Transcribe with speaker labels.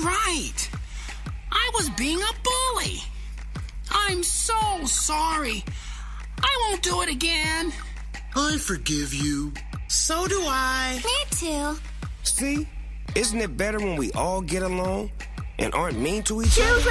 Speaker 1: right. I was being a bully. I'm so sorry. I won't do it again.
Speaker 2: I forgive you.
Speaker 3: So do I.
Speaker 4: Me too.
Speaker 5: See? Isn't it better when we all get along and aren't mean to each other?